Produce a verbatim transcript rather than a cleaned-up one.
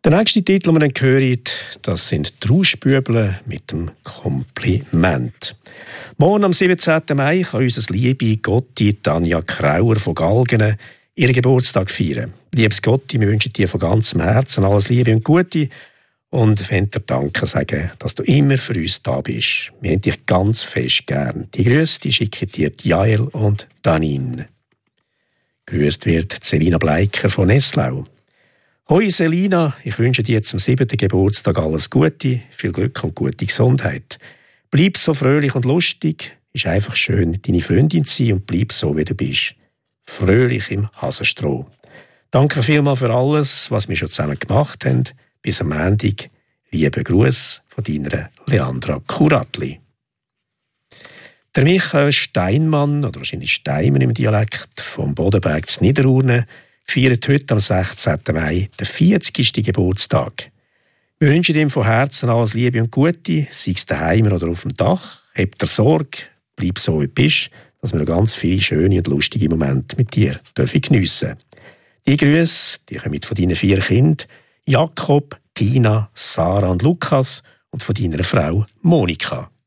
Der nächste Titel, den wir dann hören, das sind die Rauschbüble mit dem Kompliment. Morgen am siebenzehnten Mai kann unsere liebe Gotti Tanja Krauer von Galgenen ihren Geburtstag feiern. Liebes Gotti, wir wünschen dir von ganzem Herzen alles Liebe und Gute und wollen dir Danke sagen, dass du immer für uns da bist. Wir haben dich ganz fest gern. Die Grüße die schicken dir die Jael und Danin. Grüßt wird Selina Bleiker von Nesslau. Hoi Selina, ich wünsche dir zum siebten Geburtstag alles Gute, viel Glück und gute Gesundheit. Bleib so fröhlich und lustig, ist einfach schön, deine Freundin zu sein und bleib so, wie du bist. Fröhlich im Hasenstroh. Danke vielmals für alles, was wir schon zusammen gemacht haben. Bis am Montag. Liebe Gruß von deiner Leandra Kuratli. Der Michael Steinmann, oder wahrscheinlich Steinmann im Dialekt, vom Bodenberg zu Niederurne, feiert heute am sechzehnten Mai den vierzigsten Geburtstag. Wir wünschen ihm von Herzen alles Liebe und Gute, sei es daheim oder auf dem Dach. Hab dir Sorge, bleib so wie du bist, dass wir noch ganz viele schöne und lustige Momente mit dir geniessen dürfen. Die Grüße, die kommen von deinen vier Kindern, Jakob, Tina, Sarah und Lukas und von deiner Frau Monika.